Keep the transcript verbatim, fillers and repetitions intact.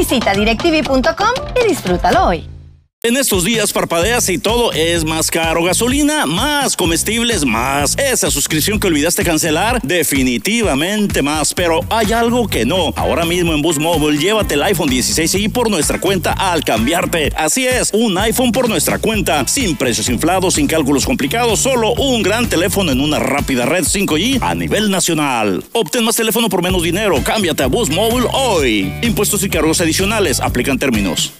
Visita directv punto com y disfrútalo hoy. En estos días parpadeas y todo es más caro. Gasolina, más comestibles, más. Esa suscripción que olvidaste cancelar, definitivamente más. Pero hay algo que no. Ahora mismo en Boost Mobile, llévate el iPhone dieciséis i por nuestra cuenta al cambiarte. Así es, un iPhone por nuestra cuenta. Sin precios inflados, sin cálculos complicados, solo un gran teléfono en una rápida red cinco G a nivel nacional. Obtén más teléfono por menos dinero. Cámbiate a Boost Mobile hoy. Impuestos y cargos adicionales. Aplican términos.